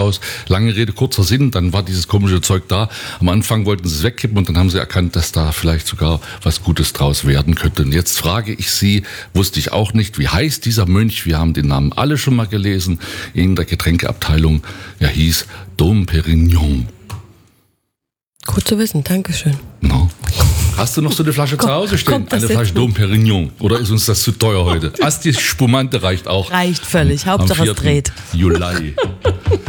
draus. Lange Rede, kurzer Sinn, dann war dieses komische Zeug da. Am Anfang wollten sie es wegkippen und dann haben sie erkannt, dass da vielleicht sogar was Gutes draus werden könnte. Und jetzt frage ich Sie, wusste ich auch nicht, wie heißt dieser Mönch? Wir haben den Namen alle schon mal gelesen. In der Getränkeabteilung, er hieß Dom Perignon. Gut zu wissen, Dankeschön. No. Hast du noch so eine Flasche zu Hause stehen? Eine Flasche Dom Perignon. Oder ist uns das zu teuer heute? Asti Spumante reicht auch. Reicht völlig. Hauptsache es dreht. Juli.